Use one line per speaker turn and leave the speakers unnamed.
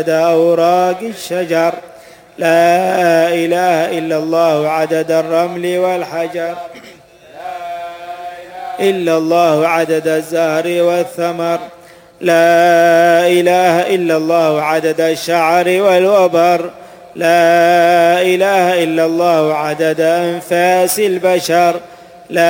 أوراق الشجر، لا إله إلا الله عدد الرمل والحجر، إلا الله عدد الزهر والثمر، لا إله إلا الله عدد الشعر والوبر، لا إله إلا الله عدد أنفاس البشر،